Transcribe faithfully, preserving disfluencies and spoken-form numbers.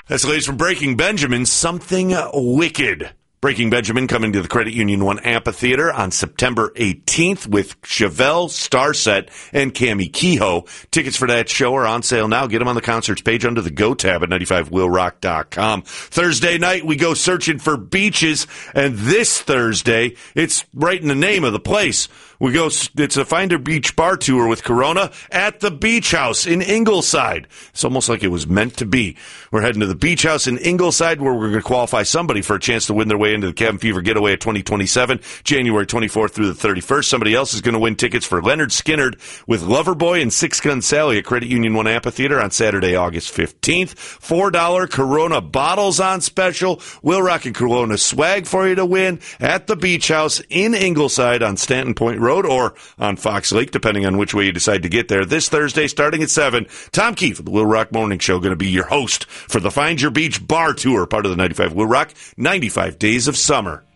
That's the latest from Breaking Benjamin, Something Wicked. Breaking Benjamin coming to the Credit Union One Amphitheater on September eighteenth with Chevelle, Starset, and Cammie Kehoe. Tickets for that show are on sale now. Get them on the concerts page under the Go tab at ninety-five will rock dot com. Thursday night, we go searching for beaches, and this Thursday, it's right in the name of the place. We go, it's a Finder Beach bar tour with Corona at the Beach House in Ingleside. It's almost like it was meant to be. We're heading to the Beach House in Ingleside where we're going to qualify somebody for a chance to win their way into the Cabin Fever Getaway at twenty twenty-seven, January twenty-fourth through the thirty-first. Somebody else is going to win tickets for Leonard Skinnard with Loverboy and Six Gun Sally at Credit Union One Amphitheater on Saturday, August fifteenth. four dollars Corona bottles on special. Will Rock and Corona swag for you to win at the Beach House in Ingleside on Stanton Point Road or on Fox Lake, depending on which way you decide to get there. This Thursday, starting at seven, Tom Keefe of the Will Rock Morning Show going to be your host for the Find Your Beach Bar Tour, part of the ninety-five Will Rock ninety-five Days of Summer.